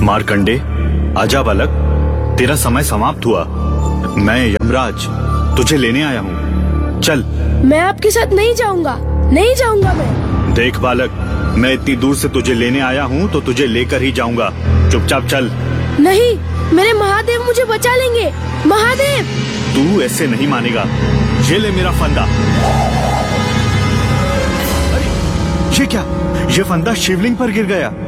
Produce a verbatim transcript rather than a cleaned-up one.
मार्कंडे, आजा बालक, तेरा समय समाप्त हुआ। मैं यमराज तुझे लेने आया हूँ, चल। मैं आपके साथ नहीं जाऊंगा, नहीं जाऊंगा मैं। देख बालक, मैं इतनी दूर से तुझे लेने आया हूँ तो तुझे लेकर ही जाऊंगा, चुपचाप चल। नहीं, मेरे महादेव मुझे बचा लेंगे। महादेव! तू ऐसे नहीं मानेगा, ये ले मेरा फंदा। अरे ये क्या, ये फंदा शिवलिंग पर गिर गया।